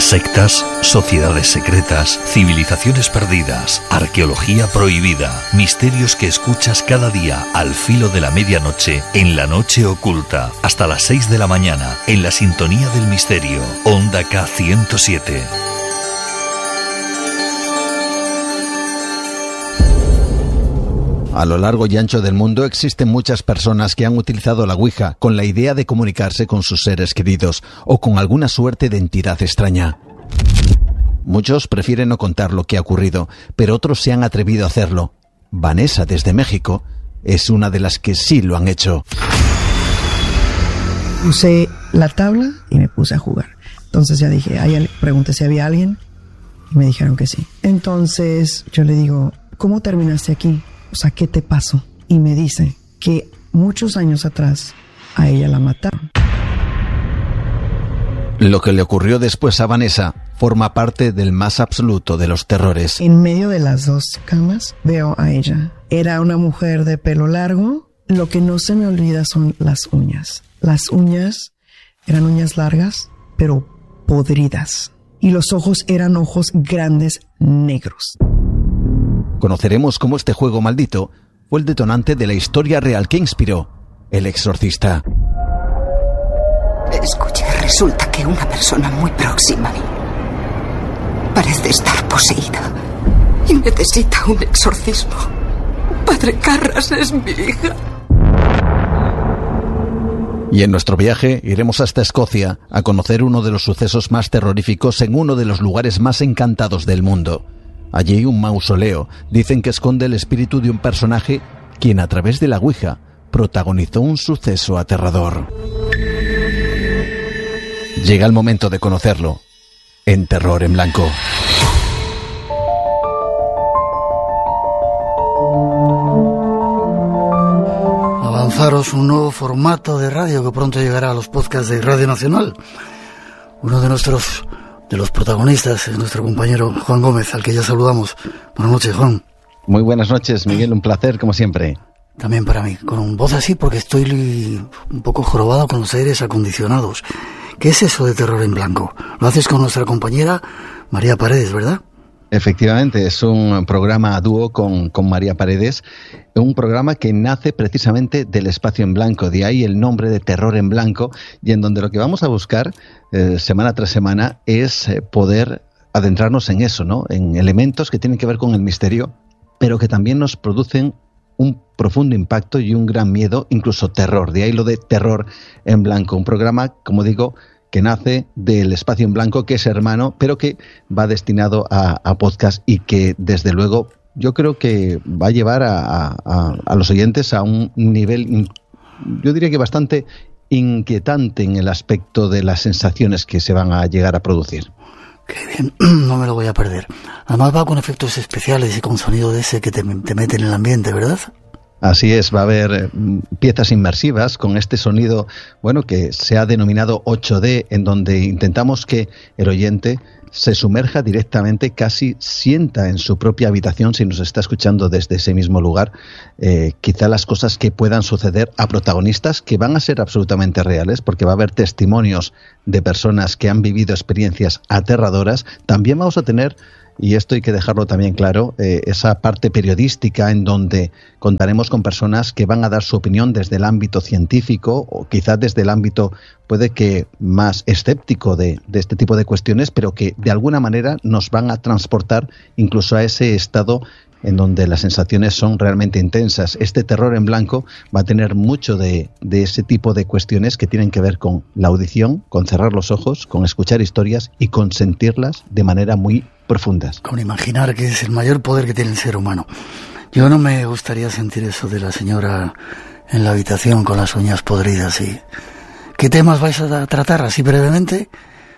Sectas, sociedades secretas, civilizaciones perdidas, arqueología prohibida, misterios que escuchas cada día al filo de la medianoche en La Noche Oculta, hasta las 6 de la mañana, en la sintonía del misterio, Onda K107. A lo largo y ancho del mundo existen muchas personas que han utilizado la Ouija con la idea de comunicarse con sus seres queridos o con alguna suerte de entidad extraña. Muchos prefieren no contar lo que ha ocurrido, pero otros se han atrevido a hacerlo. Vanessa, desde México, es una de las que sí lo han hecho. Usé la tabla y me puse a jugar. Entonces ya dije, pregunté si había alguien y me dijeron que sí. Entonces yo le digo, ¿cómo terminaste aquí? O sea, ¿qué te pasó? Y me dice que muchos años atrás a ella la mataron. Lo que le ocurrió después a Vanessa forma parte del más absoluto de los terrores. En medio de las dos camas veo a ella. Era una mujer de pelo largo. Lo que no se me olvida son las uñas. Las uñas eran uñas largas, pero podridas. Y los ojos eran ojos grandes, negros. Conoceremos cómo este juego maldito fue el detonante de la historia real que inspiró El Exorcista. Escuche, resulta que una persona muy próxima a mí parece estar poseída y necesita un exorcismo. Padre Carras es mi hija. Y en nuestro viaje iremos hasta Escocia a conocer uno de los sucesos más terroríficos en uno de los lugares más encantados del mundo. Allí un mausoleo, dicen que esconde el espíritu de un personaje quien a través de la Ouija protagonizó un suceso aterrador. Llega el momento de conocerlo en Terror en Blanco. Avanzaros un nuevo formato de radio que pronto llegará a los podcasts de Radio Nacional. Uno de los protagonistas es nuestro compañero Juan Gómez, al que ya saludamos. Buenas noches, Juan. Muy buenas noches, Miguel, un placer como siempre. También para mí, con voz así porque estoy un poco jorobado con los aires acondicionados. ¿Qué es eso de Terror en Blanco? Lo haces con nuestra compañera María Paredes, ¿verdad? Efectivamente, es un programa a dúo con María Paredes, un programa que nace precisamente del espacio en blanco, de ahí el nombre de Terror en Blanco, y en donde lo que vamos a buscar semana tras semana es poder adentrarnos en eso, ¿no? En elementos que tienen que ver con el misterio, pero que también nos producen un profundo impacto y un gran miedo, incluso terror. De ahí lo de Terror en Blanco, un programa, como digo, que nace del espacio en blanco, que es hermano, pero que va destinado a podcast y que, desde luego, yo creo que va a llevar a los oyentes a un nivel, yo diría que bastante inquietante en el aspecto de las sensaciones que se van a llegar a producir. Qué bien, no me lo voy a perder. Además va con efectos especiales y con sonido de ese que te mete en el ambiente, ¿verdad? Así es, va a haber piezas inmersivas con este sonido, bueno, que se ha denominado 8D, en donde intentamos que el oyente se sumerja directamente, casi sienta en su propia habitación, si nos está escuchando desde ese mismo lugar, quizá las cosas que puedan suceder a protagonistas que van a ser absolutamente reales, porque va a haber testimonios de personas que han vivido experiencias aterradoras. También vamos a tener, y esto hay que dejarlo también claro, esa parte periodística en donde contaremos con personas que van a dar su opinión desde el ámbito científico o quizás desde el ámbito puede que más escéptico de este tipo de cuestiones, pero que de alguna manera nos van a transportar incluso a ese estado en donde las sensaciones son realmente intensas. Este Terror en Blanco va a tener mucho de ese tipo de cuestiones que tienen que ver con la audición, con cerrar los ojos, con escuchar historias y con sentirlas de manera muy profundas. Con imaginar que es el mayor poder que tiene el ser humano. Yo no me gustaría sentir eso de la señora en la habitación con las uñas podridas. ¿Qué temas vais a tratar así brevemente?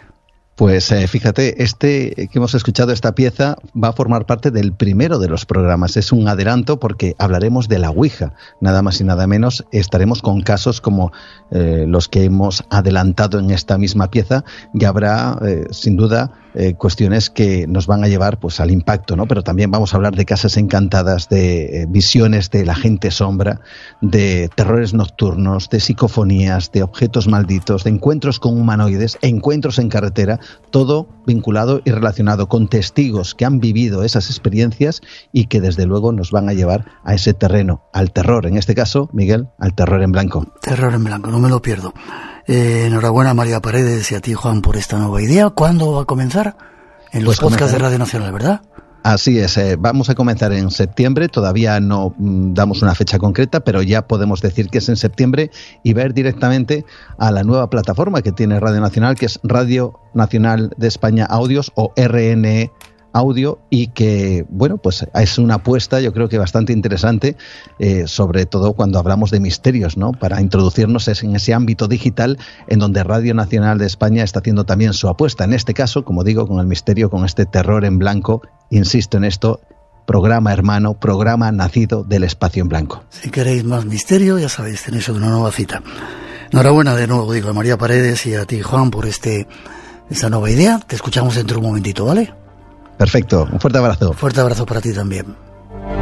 Pues fíjate, que hemos escuchado, esta pieza va a formar parte del primero de los programas. Es un adelanto porque hablaremos de la Ouija, nada más y nada menos. Estaremos con casos como los que hemos adelantado en esta misma pieza y habrá, sin duda, cuestiones que nos van a llevar pues al impacto, ¿no? Pero también vamos a hablar de casas encantadas, de visiones de la gente sombra, de terrores nocturnos, de psicofonías, de objetos malditos, de encuentros con humanoides, encuentros en carretera, todo vinculado y relacionado con testigos que han vivido esas experiencias y que desde luego nos van a llevar a ese terreno, al terror, en este caso, Miguel, al terror en blanco. Terror en blanco, no me lo pierdo. Enhorabuena, María Paredes, y a ti, Juan, por esta nueva idea. ¿Cuándo va a comenzar? En los podcasts de Radio Nacional, ¿verdad? Así es, vamos a comenzar en septiembre, todavía no damos una fecha concreta, pero ya podemos decir que es en septiembre y ver directamente a la nueva plataforma que tiene Radio Nacional, que es Radio Nacional de España Audios, o RNE Audio, y que, bueno, pues es una apuesta, yo creo que bastante interesante, sobre todo cuando hablamos de misterios, ¿no? Para introducirnos en ese ámbito digital en donde Radio Nacional de España está haciendo también su apuesta, en este caso, como digo, con el misterio, con este terror en blanco, insisto en esto, programa hermano, programa nacido del espacio en blanco. Si queréis más misterio, ya sabéis, tenéis una nueva cita. Enhorabuena de nuevo, digo, a María Paredes y a ti, Juan, por esta nueva idea. Te escuchamos dentro de un momentito, ¿vale? Perfecto, un fuerte abrazo. Fuerte abrazo para ti también.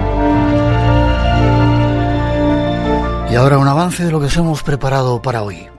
Y ahora un avance de lo que os hemos preparado para hoy.